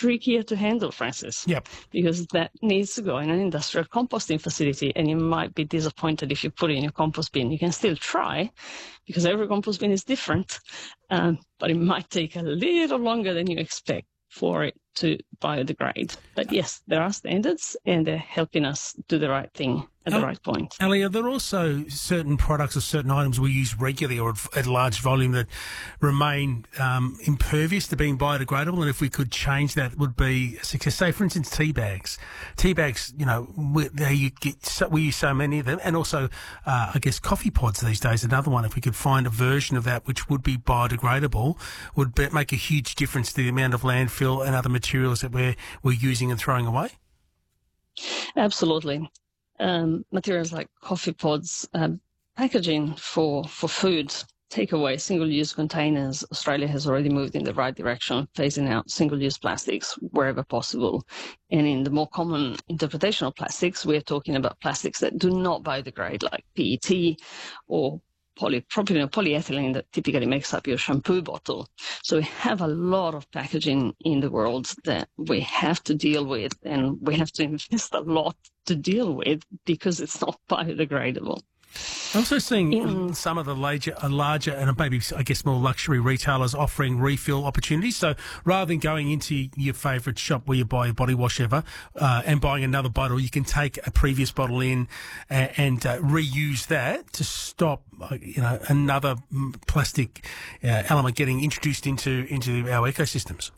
trickier to handle, Francis. Yep. Because that needs to go in an industrial composting facility, and you might be disappointed if you put it in your compost bin. You can still try, because every compost bin is different, but it might take a little longer than you expect for it to biodegrade. But yes, there are standards, and they're helping us do the right thing at the right point. Ali, are there also certain products or certain items we use regularly or at large volume that remain impervious to being biodegradable? And if we could change that, would be a success. Say, for instance, tea bags. Tea bags, we use so many of them. And also, I guess, coffee pods these days, another one. If we could find a version of that which would be biodegradable, would make a huge difference to the amount of landfill and other materials that we're using and throwing away? Absolutely. Materials like coffee pods, packaging for food, takeaway, single-use containers. Australia has already moved in the right direction, phasing out single-use plastics wherever possible. And in the more common interpretation of plastics, we're talking about plastics that do not biodegrade, like PET or polypropylene or polyethylene that typically makes up your shampoo bottle. So we have a lot of packaging in the world that we have to deal with, and we have to invest a lot to deal with because it's not biodegradable. I'm also seeing some of the larger and maybe, I guess, more luxury retailers offering refill opportunities. So rather than going into your favourite shop where you buy your body wash ever and buying another bottle, you can take a previous bottle in and reuse that to stop, another plastic element getting introduced into our ecosystems.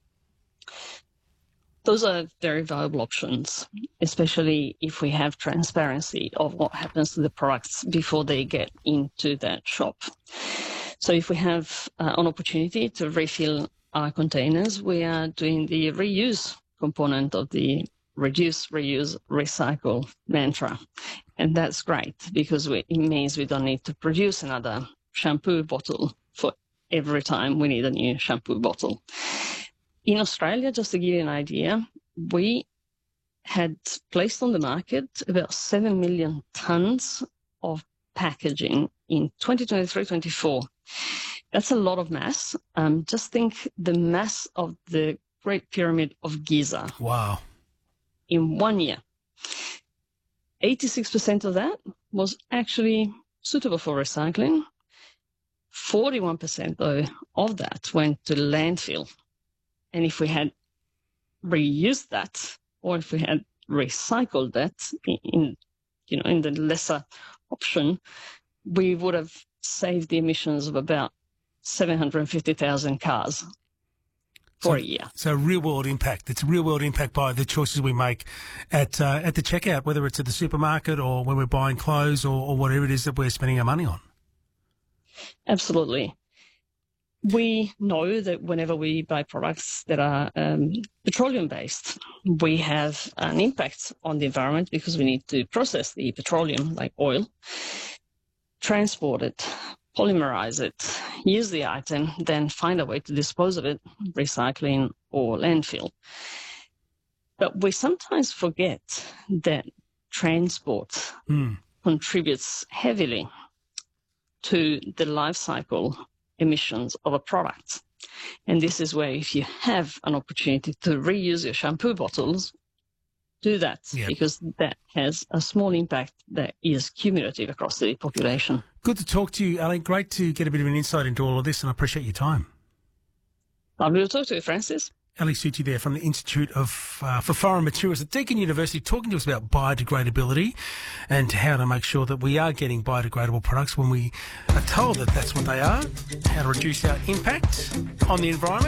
Those are very valuable options, especially if we have transparency of what happens to the products before they get into that shop. So if we have an opportunity to refill our containers, we are doing the reuse component of the reduce, reuse, recycle mantra. And that's great because it means we don't need to produce another shampoo bottle for every time we need a new shampoo bottle. In Australia, just to give you an idea, we had placed on the market about 7 million tonnes of packaging in 2023-24. That's a lot of mass. Just think the mass of the Great Pyramid of Giza. Wow. In 1 year. 86% of that was actually suitable for recycling. 41%, though, of that went to landfill. And if we had reused that, or if we had recycled that in the lesser option, we would have saved the emissions of about 750,000 cars for a year. So real-world impact. It's a real-world impact by the choices we make at the checkout, whether it's at the supermarket or when we're buying clothes or whatever it is that we're spending our money on. Absolutely. We know that whenever we buy products that are petroleum-based, we have an impact on the environment because we need to process the petroleum, like oil, transport it, polymerize it, use the item, then find a way to dispose of it, recycling or landfill. But we sometimes forget that transport contributes heavily to the life cycle emissions of a product. And this is where if you have an opportunity to reuse your shampoo bottles, do that, because that has a small impact that is cumulative across the population. Good to talk to you, Ali. Great to get a bit of an insight into all of this, and I appreciate your time. Lovely to talk to you, Francis. Ali Suchi there from the Institute for Foreign Materials at Deakin University, talking to us about biodegradability and how to make sure that we are getting biodegradable products when we are told that that's what they are, how to reduce our impact on the environment.